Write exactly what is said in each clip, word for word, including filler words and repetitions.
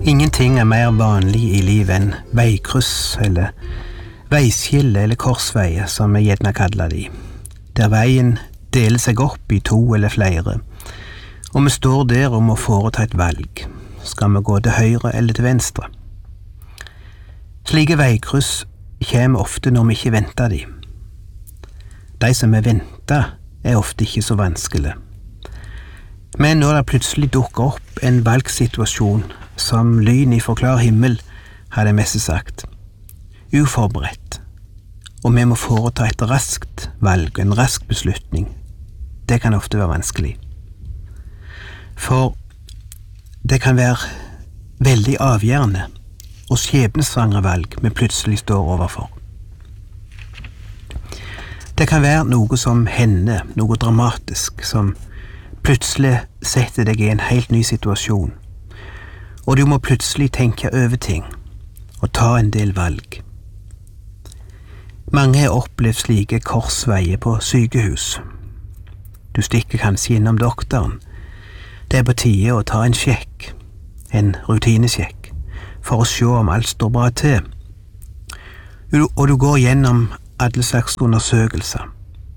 Ingenting er mer vanlig i livet enn veikryss eller veiskille eller korsveier, som vi gjerne kaller de, der veien deler seg opp i to eller flere, og vi står der og må foreta et valg. Skal vi gå til høyre eller til venstre? Slike veikryss kommer ofte når vi ikke venter de. De som vi venter, er ofte ikke så vanskelig. Men når det plutselig dukker opp en valgsituasjon som lyn i klar himmel, hadde Messe sagt, uforberedt, og vi må foreta et raskt valg, en rask beslutning, det kan ofte være vanskelig. For det kan være veldig avgjørende og skjebnesvangre valg vi plutselig står overfor. Det kan være noe som hender, noe dramatisk, som plutselig setter deg i en helt ny situasjon, og du må plutselig tenke over ting og ta en del valg. Mange har opplevd slike korsveier på sykehus. Du stikker kanskje innom doktoren. Det er på tide å ta en sjekk, en rutinesjekk, for å se om alt står bra til. Og du går gjennom alle slags undersøkelser.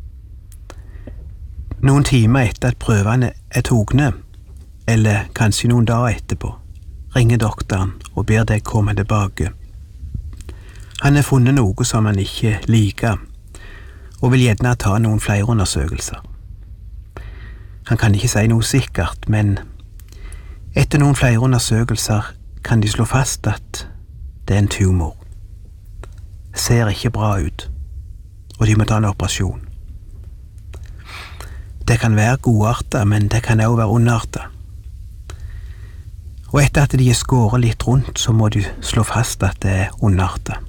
Noen timer etter at prøvene er togne, eller kanskje noen dager etterpå, ringer doktoren og ber deg komme tilbake. Han har funnet noe som han ikke liker, og vil gjerne ta noen flere undersøkelser. Han kan ikke si noe sikkert, men etter noen flere undersøkelser kan de slå fast at det er en tumor. Ser ikke bra ut, og de må ta en operasjon. Det kan være godartet, men det kan også være ondartet. Og etter at de er skåret litt rundt, så må de slå fast at det er ondartet.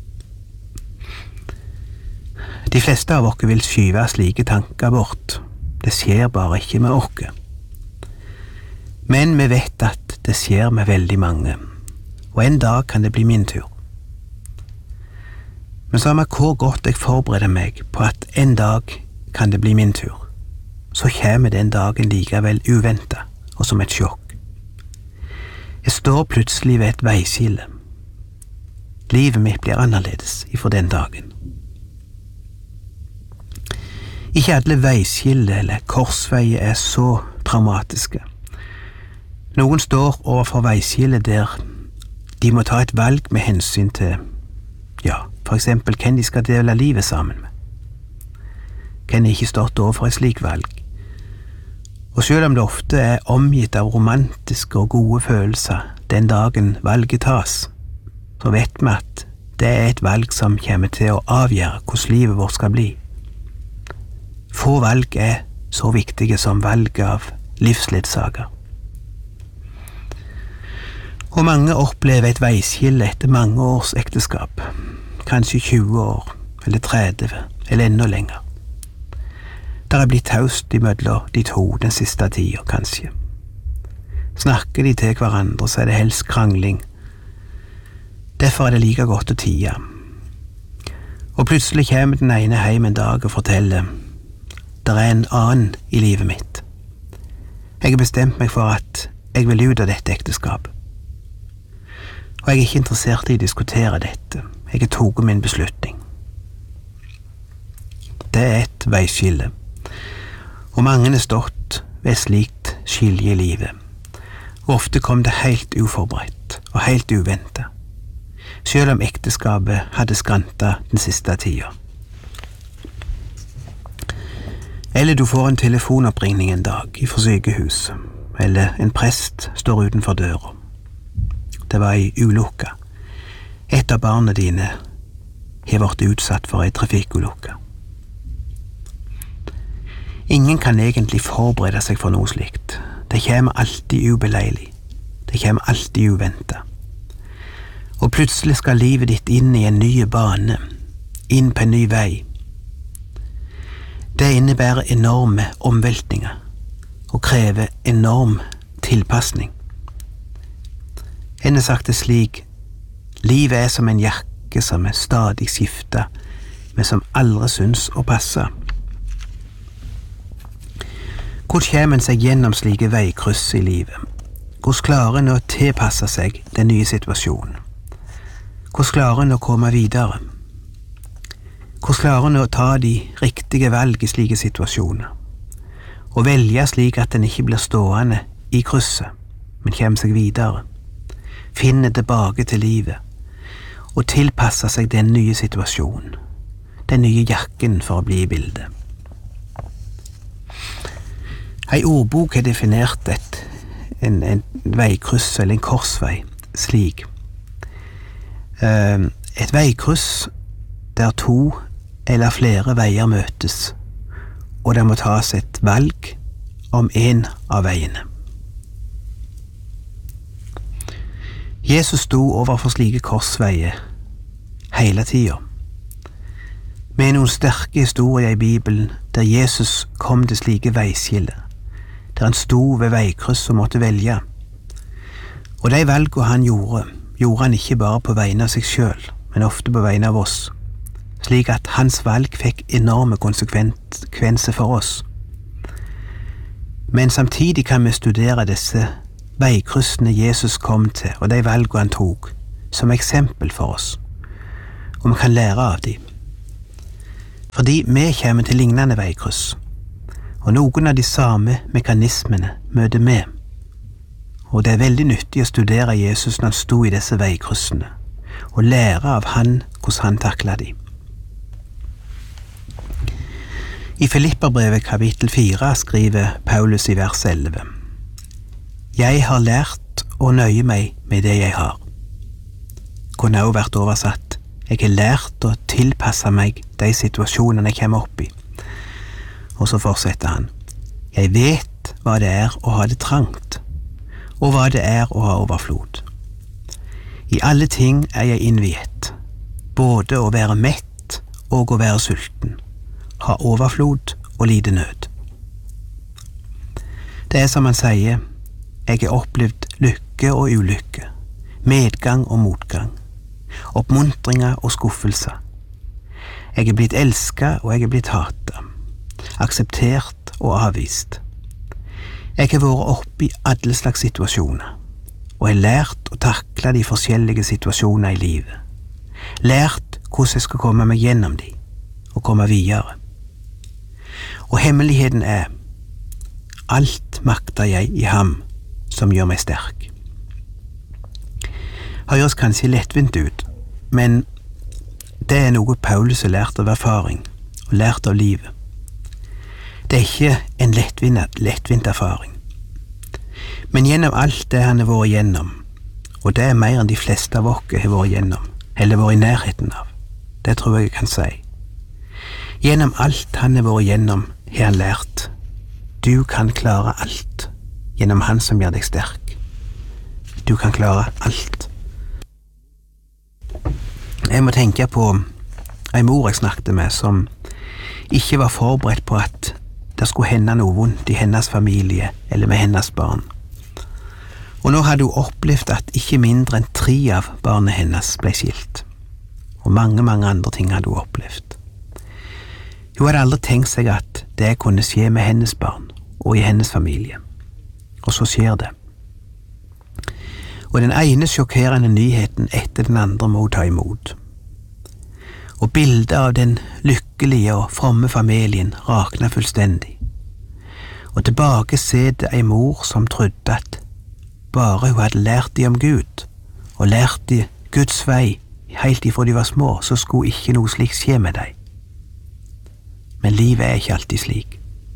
De fleste av oss vil skyve slike tanker bort. Det skjer bare ikke med oss. Men vi vet at det skjer med veldig mange, og en dag kan det bli min tur. Men samme hvor godt jeg forbereder meg på at en dag kan det bli min tur, så kommer den dagen likevel uventet og som et sjokk. Jeg står plutselig ved et veiskille. Livet mitt blir annerledes ifra den dagen. Ikke alle veiskille eller korsveier er så traumatiske. Noen står overfor veiskille der de må ta et valg med hensyn til, ja, for eksempel hvem de skal dele livet sammen med. Hvem har ikke stått overfor et slik valg? Og selv om det ofte er omgitt av romantiske og gode følelser den dagen valget tas, så vet vi at det er et valg som kommer til å avgjøre hvordan livet vårt skal bli. Få valg er så viktige som valget av livsledsager. Og mange opplever et veiskille etter mange års ekteskap, kanskje tjue år, eller tretti, eller enda lenger. Der er blitt taust imellom de to den siste tida, kanskje. Snakker de til hverandre, så er det helst krangling. Derfor er det like godt å tie. Og plutselig kommer den ene hjem en dag og forteller, der er en annen i livet mitt. Jeg har bestemt meg for at jeg vil ut av dette ekteskapet. Og jeg er ikke interessert i å diskutere dette. Jeg har tatt min beslutning. Det er et veiskille. Og mange har stått ved slikt skilje i livet. Og ofte kom det helt uforberedt og helt uventet, selv om ekteskapet hadde skrantet den siste tida. Eller du får en telefonoppringning en dag fra sykehuset, eller en prest står utenfor døra. Det var ei ulykke. Et av barna dine har vært utsatt for ei trafikkulykke. Ingen kan egentlig forberede seg for noe slikt. Det kommer alltid ubeleilig. Det kommer alltid uventet. Og plutselig skal livet ditt inn i en ny bane, inn på en ny vei. Det innebærer enorme omveltninger og krever enorm tilpasning. En har sagt det slik, livet er som en jakke som er stadig skiftet, men som aldri syns å passe. Hvor kommer en seg gjennom slike veikryss i livet? Hvordan klarer en å tilpasse seg den nye situasjonen? Hvordan klarer en å komme videre? Hvordan klarer en å ta de riktige valg i slike situasjoner? Og velge slik at en ikke blir stående i krysset, men kommer seg videre, finner tilbake til livet, og tilpasser seg den nye situasjonen, den nye jakken for å bli i bildet. Ei ordbok har definert et, en, en veikryss eller en korsvei slik. Et veikryss der to eller flere veier møtes, og det må tas et valg om en av veiene. Jesus sto overfor slike korsveier hele tiden. Med noen sterke historier i Bibelen der Jesus kom til slike veiskiller, der han sto ved veikryss og måtte velge. Og de valgene han gjorde, gjorde han ikke bare på vegne av seg selv, men ofte på vegne av oss, slik at hans valg fikk enorme konsekvenser for oss. Men samtidig kan vi studere disse veikryssene Jesus kom til, og de valgene han tok, som eksempel for oss, og vi kan lære av dem. Fordi vi kommer til lignende veikryss, og noen av de samme mekanismene møter vi. Og det er veldig nyttig å studere Jesus når han sto i disse veikryssene, og lære av han hvordan han taklet dem. I Filipperbrevet kapittel fire skriver Paulus i vers elleve: Jeg har lært å nøye meg med det jeg har. Kunne også vært oversatt: Jeg har lært å tilpasse meg de situasjonene jeg kommer opp i. Og så fortsetter han: Jeg vet hva det er å ha det trangt, og hva det er å ha overflod. I alle ting er jeg innviet, både å være mett og å være sulten, ha overflod og lide nød. Det er som han sier, jeg har opplevd lykke og ulykke, medgang og motgang, oppmuntringer og skuffelser. Jeg er blitt elsket og jeg er blitt hatet, akseptert og avvist. Jeg har vært oppe i alle slags situasjoner, og har lært å takle de forskjellige situasjoner i livet. Lært hvordan jeg skal komme meg gjennom de, og komme videre. Og hemmeligheten er, alt makter jeg i ham som gjør meg sterk. Høres kanskje lettvint ut, men det er noe Paulus har lært av erfaring, og lært av livet. Det er ikke en lettvint, lettvint erfaring. Men gjennom alt det han har vært gjennom, og det er mer enn de fleste av oss har vært gjennom, eller vært i nærheten av, det tror jeg jeg kan si. Gjennom alt han har vært gjennom, har han lært, du kan klare alt, gjennom han som gjør deg sterk. Du kan klare alt. Jeg må tenke på en mor jeg snakket med, som ikke var forberedt på at det skulle hende noe vondt i hennes familie eller med hennes barn. Og nå hadde hun opplevd at ikke mindre enn tre av barnet hennes ble skilt. Og mange, mange andre ting hadde hun opplevd. Hun hadde aldri tenkt seg at det kunne skje med hennes barn og i hennes familie. Og så skjer det. Og den ene sjokkerende nyheten etter den andre må hun ta imot. Og bildet av den lykkelige og fromme familien rakna fullstendig. Og tilbake sitter ei mor som trodde at bare hun hadde lært de om Gud, og lært de Guds vei helt ifra de var små, så skulle ikke noe slikt skje med dem. Men livet er ikke alltid slik.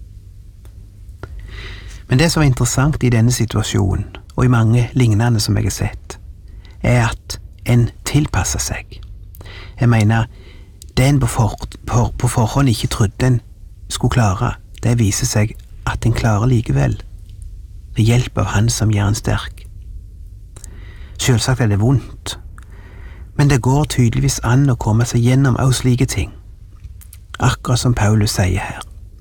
Men det som er interessant i denne situasjonen, og i mange lignende som jeg har sett, er at en tilpasser seg. Jeg mener, det en på, for, på, på forhånd ikke trodde en skulle klare, det viser seg at en klarer likevel, ved hjelp av han som gjør en sterk. Selvsagt er det vondt, men det går tydeligvis an å komme seg gjennom av slike ting, akkurat som Paulus sier her.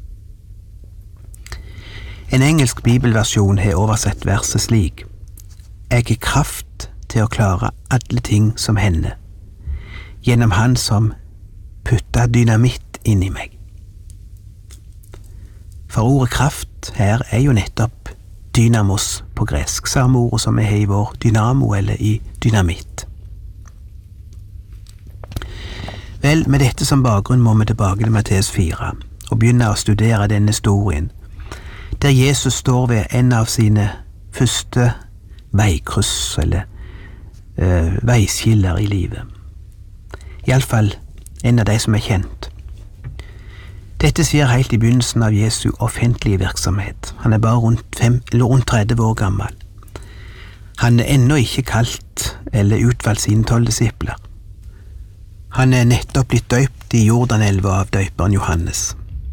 En engelsk bibelversjon har oversett verset slik: Jeg har kraft til å klare alle ting som hender, gjennom han som putta dynamitt inn i meg. For ordet kraft her er jo nettopp dynamos på gresk, samme ordet som vi har i vår dynamo eller i dynamitt. Vel, med dette som bakgrunn må vi tilbake til Matteus fire og begynne å studere denne historien, der Jesus står ved en av sine første veikryss, eller eh, veiskiller i livet. Iallfall en av de som er kjent. Dette skjer helt i begynnelsen av Jesu offentlige virksomhet. Han er bare rundt, fem, eller rundt tretti år gammel. Han er ennå ikke kalt eller utvalgt sine tolv disipler. Han er nettopp blitt døypt i Jordanelva av døyperen Johannes.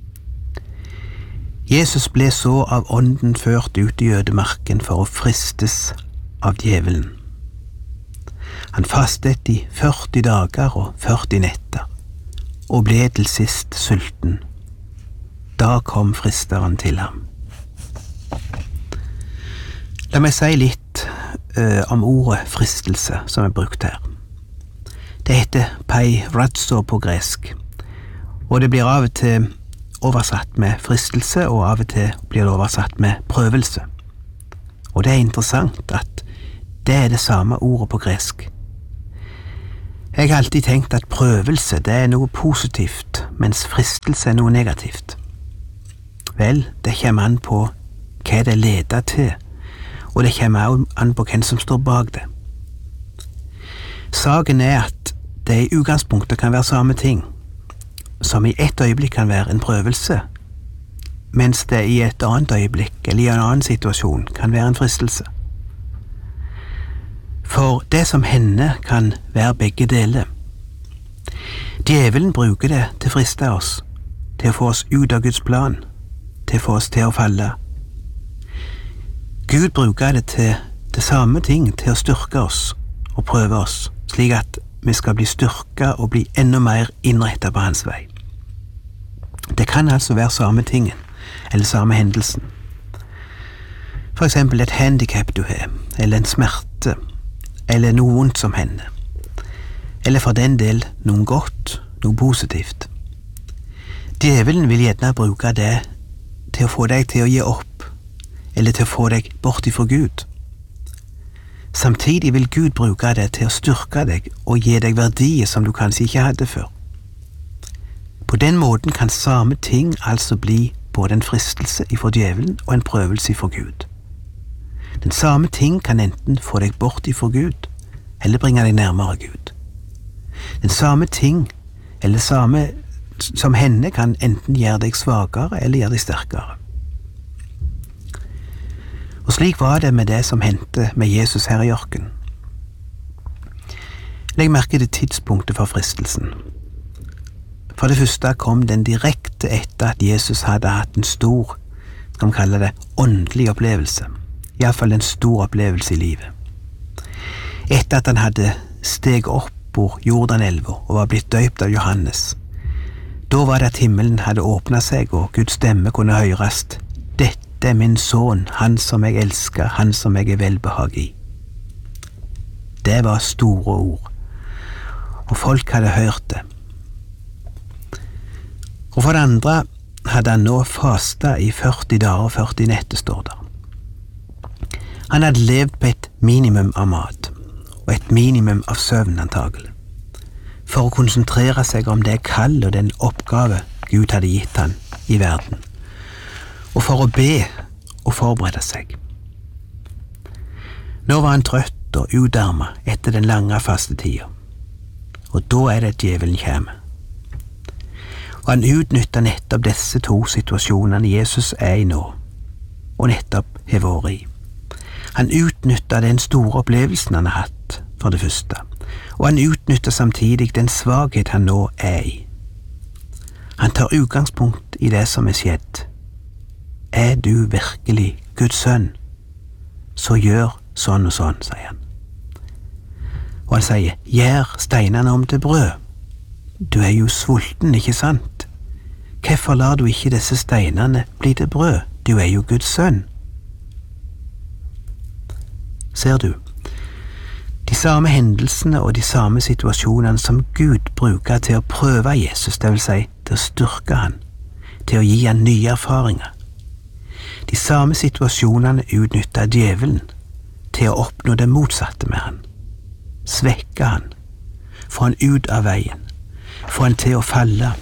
Jesus ble så av ånden ført ut i ødemarken for å fristes av djevelen. Han fastet i førti dager og førti netter, og ble til sist sulten. Da kom fristeren til ham. La meg si litt uh, om ordet fristelse som er brukt her. Det heter peirazzo på gresk, og det blir av og til oversatt med fristelse, og av og til blir det oversatt med prøvelse. Og det er interessant at det er det samme ordet på gresk. Jeg har alltid tenkt at prøvelse det er noe positivt, mens fristelse er noe negativt. Vel, det kommer an på hva det leder til, og det kommer også an på hvem som står bak det. Saken er at det i utgangspunktet kan være samme ting, som i ett øyeblikk kan være en prøvelse, mens det i et annet øyeblikk eller i en annen situasjon kan være en fristelse. For det som hender kan være begge deler. Djevelen bruker det til å friste oss, til å få oss ut av Guds plan, til å få oss til å falle. Gud bruker det til det samme ting, til å styrke oss og prøve oss, slik at vi skal bli styrket og bli enda mer innrettet på hans vei. Det kan altså være samme tingen, eller samme hendelsen. For eksempel et handicap du har, eller en smerte, eller noe vondt som hender. Eller for den del noe godt, noe positivt. Djevelen vil gjerne bruke det til å få deg til å gi opp, eller til å få deg bort ifra Gud. Samtidig vil Gud bruke det til å styrke deg og gi deg verdier som du kanskje ikke hadde før. På den måten kan samme ting altså bli både en fristelse ifra djevelen og en prøvelse ifra Gud. Den samme ting kan enten få deg bort ifra Gud, eller bringe deg nærmere Gud. Den samme ting, eller samme som henne, kan enten gjøre deg svakere eller gjøre deg sterkere. Og slik var det med det som hendte med Jesus her i ørkenen. Legg merke til tidspunktet for fristelsen. For det første kom den direkte etter at Jesus hadde hatt en stor, skal vi kalle det, åndelig opplevelse. I hvert fall en stor opplevelse i livet. Etter at han hadde steg opp på Jordanelva og var blitt døypt av Johannes. Da var det at himmelen hadde åpnet seg, og Guds stemme kunne høres. Dette er min sønn, han som jeg elsker, han som jeg er velbehag i. Det var store ord, og folk hadde hørt det. Og for det andre hadde han nå fastet i førti dager og førti netter, står der. Han hadde levd på et minimum av mat, og et minimum av søvn antagelig, for å konsentrere seg om det kall og den oppgave Gud hadde gitt han i verden, og for å be og forberede seg. Nå var han trøtt og utarmet etter den lange fastetida, og da er det djevelen kommer. Og han utnytter nettopp disse to situasjonene Jesus er i nå, og nettopp har vært i. Han utnytter den store opplevelsen han har hatt, for det første, og han utnytter samtidig den svaghet han nå er i. Han tar utgangspunkt i det som er skjedd. Er du virkelig Guds sønn, så gjør sånn og sånn, sier han. Og han sier, gjør steinene om til brød. Du er jo sulten, ikke sant? Hvorfor lar du ikke disse steinene bli til brød? Du er jo Guds sønn. Ser du, de samme hendelsene og de samme situasjonene som Gud bruker til å prøve Jesus, det vil si til å styrke han, til å gi han nye erfaringer. De samme situasjonene utnyttet djevelen til å oppnå det motsatte med han. Svekke han, få han ut av veien, få han til å falle.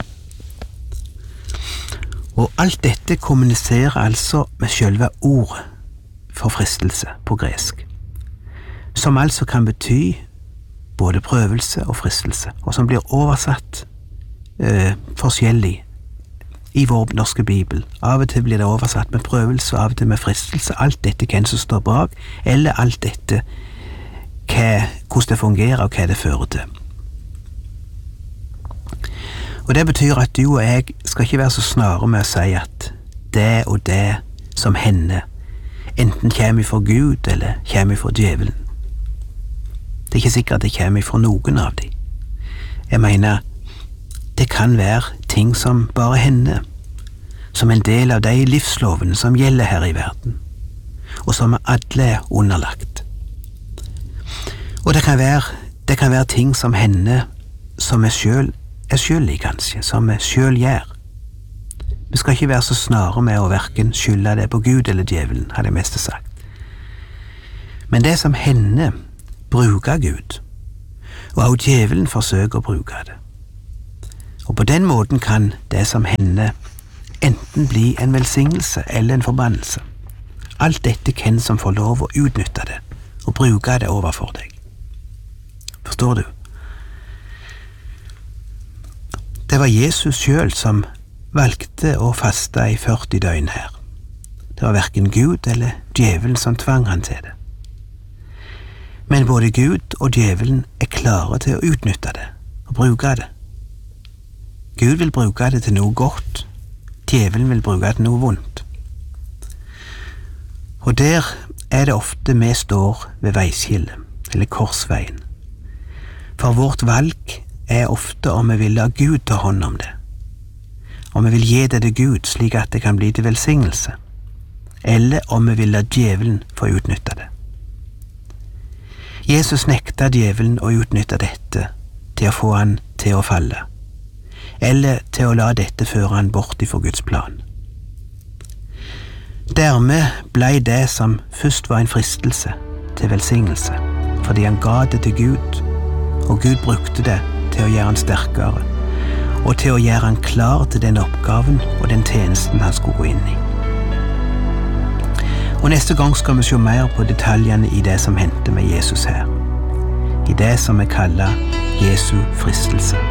Og alt dette kommuniserer altså med selve ordet for fristelse på gresk, som altså kan bety både prøvelse og fristelse, og som blir oversatt eh, forskjellig i vår norske bibel. Av og til blir det oversatt med prøvelse, og av og til med fristelse. Alt dette hvem som står bak, eller alt dette hva, hvordan det fungerer og hva det fører til. Og det betyr at du og jeg skal ikke være så snare med å si at det og det som hender enten kommer fra Gud eller kommer fra djevelen. Det er ikke sikkert at det kommer fra noen av dem. Jeg mener, det kan være ting som bare hender, som en del av de livslovene som gjelder her i verden, og som alle er underlagt. Og det kan være, det kan være ting som hender som vi selv er skyldig, kanskje, som vi selv gjør. Vi skal ikke være så snare med å hverken skylde det på Gud eller djevelen, hadde jeg mest sagt. Men det som hender, bruker Gud, og også djevelen forsøker å bruke det. Og på den måten kan det som hender enten bli en velsignelse eller en forbannelse. Alt dette hvem som får lov å utnytte det, og bruke det overfor deg. Forstår du? Det var Jesus selv som valgte å faste i førti døgn her. Det var hverken Gud eller djevelen som tvang han til det. Men både Gud og djevelen er klare til å utnytte det og bruke det. Gud vil bruke det til noe godt, djevelen vil bruke det til noe vondt. Og der er det ofte vi står ved veiskillet, eller korsveien. For vårt valg er ofte om vi vil la Gud ta hånd om det, om vi vil gi det til Gud slik at det kan bli til velsignelse, eller om vi vil la djevelen få utnytte det. Jesus nekta djevelen å utnytte dette til å få han til å falle, eller til å la dette føre han bort ifra Guds plan. Dermed blei det som først var en fristelse til velsignelse, fordi han ga det til Gud, og Gud brukte det til å gjøre han sterkere, og til å gjøre han klar til den oppgaven og den tjenesten han skulle gå inn i. Og neste gang skal vi se mer på detaljene i det som hendte med Jesus her, i det som vi kaller Jesu fristelse.